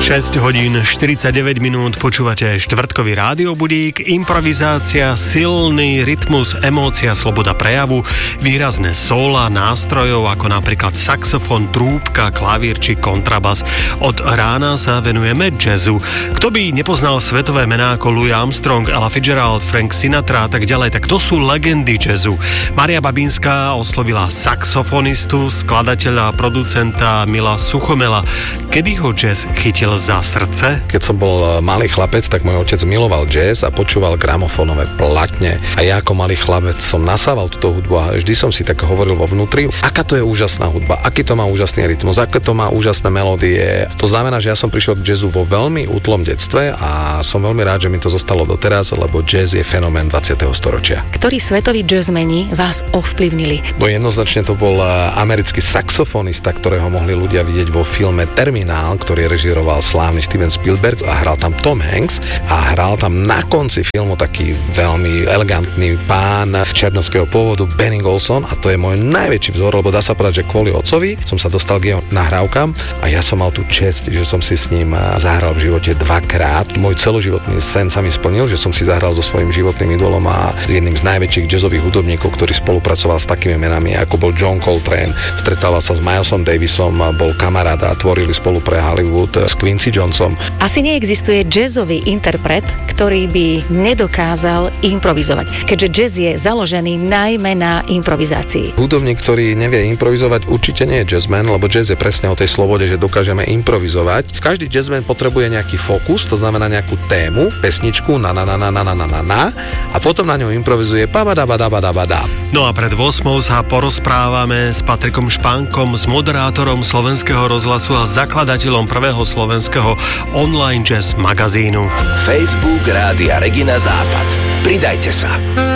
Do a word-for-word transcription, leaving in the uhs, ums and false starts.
šesť hodín štyridsaťdeväť minút, počúvate štvrtkový rádiobudík, improvizácia, silný rytmus, emócia, sloboda prejavu, výrazné sóla, nástrojov ako napríklad saxofón, trúbka, klavír či kontrabas. Od rána sa venujeme jazzu. Kto by nepoznal svetové mená ako Louis Armstrong, Ella Fitzgerald, Frank Sinatra a tak ďalej, tak to sú legendy jazzu. Mária Babinská oslovila saxofonistu, skladateľa a producenta Mila Suchomela. Kedy ho jazz chytil za srdce? Keď som bol malý chlapec, tak môj otec miloval jazz a počúval gramofónové platne. A ja ako malý chlapec som nasával túto hudbu a vždy som si tak hovoril vo vnútri, aká to je úžasná hudba, aký to má úžasný rytmus, aké to má úžasné melódie. To znamená, že ja som prišiel k jazzu vo veľmi útlom detstve a som veľmi rád, že mi to zostalo doteraz, lebo jazz je fenomén dvadsiateho storočia. Ktorí svetoví jazzmeni vás ovplyvnili? Bo jednoznačne to bol americký saxofonista, ktorého mohli ľudia vidieť vo filme Terminál, ktorý režiroval slávny Steven Spielberg a hral tam Tom Hanks a hral tam na konci filmu taký veľmi elegantný pán černovského pôvodu Benny Golson a to je môj najväčší vzor, lebo dá sa povedať, že kvôli otcovi som sa dostal k jeho nahrávkam a ja som mal tú česť, že som si s ním zahral v živote dvakrát. Môj celoživotný sen sa mi splnil, že som si zahral so svojím životným idolom a s jedným z najväčších jazzových hudobníkov, ktorý spolupracoval s takými menami, ako bol John Coltrane, stretával sa s Milesom Davisom, bol kamarát a tvorili spolu pre Hollywood s Quincy Jonesom. Asi neexistuje jazzový interpret, ktorý by nedokázal improvizovať, keďže jazz je založený najmä na improvizácii. Hudobník, ktorý nevie improvizovať, určite nie je jazzman, lebo jazz je presne o tej slobode, že dokážeme improvizovať. Každý jazzman potrebuje nejaký fokus, to znamená nejakú tému, pesničku na na na na na na na na a potom na ňu improvizuje babadabadabadabada. No a pred ôsmou sa porozprávame s Patrikom Špánkom, s moderátorom Slovenského rozhlasu a zakladateľom prvého slovenského online jazz magazínu. Facebook Rádia Regina Západ. Pridajte sa.